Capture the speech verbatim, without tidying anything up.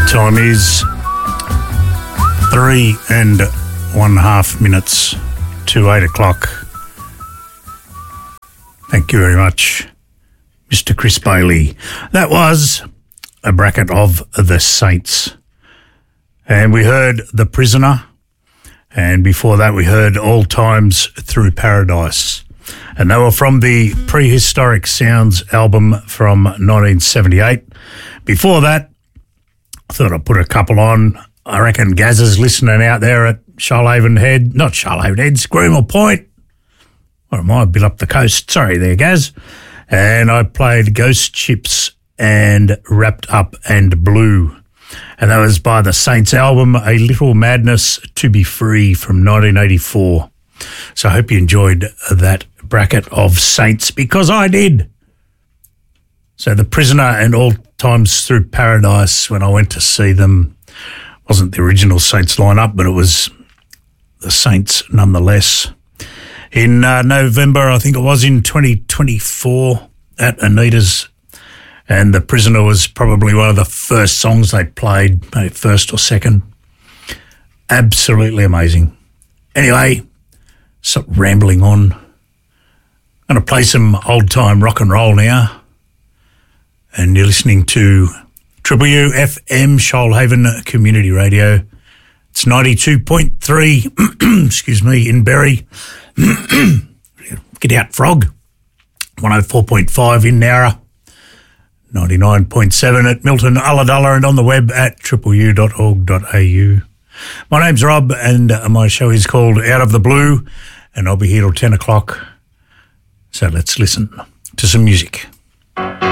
Time is three and one half minutes to eight o'clock. Thank you very much, Mister Chris Bailey. That was a bracket of the Saints. And we heard The Prisoner. And before that, we heard All Times Through Paradise. And they were from the Prehistoric Sounds album from nineteen seventy-eight. Before that, I thought I'd put a couple on. I reckon Gaz is listening out there at Shoalhaven Head. Not Shoalhaven Head, Screamer Point. What am I? A bit up the coast. Sorry there, Gaz. And I played Ghost Ships and Wrapped Up and Blue. And that was by the Saints album, A Little Madness to Be Free from nineteen eighty-four. So I hope you enjoyed that bracket of Saints, because I did. So The Prisoner and All Times Through Paradise, when I went to see them, wasn't the original Saints lineup, but it was the Saints nonetheless. In uh, November, I think it was in twenty twenty-four at Anita's, and The Prisoner was probably one of the first songs they played, maybe first or second. Absolutely amazing. Anyway, stop rambling on. I'm going to play some old-time rock and roll now. And you're listening to Triple U F M, Shoalhaven Community Radio. It's ninety-two point three, excuse me, in Berry. Get out, frog. one oh four point five in Nowra. ninety-nine point seven at Milton, Ulladulla, and on the web at triple u dot org dot a u. My name's Rob, and my show is called Out of the Blue, and I'll be here till ten o'clock. So let's listen to some music.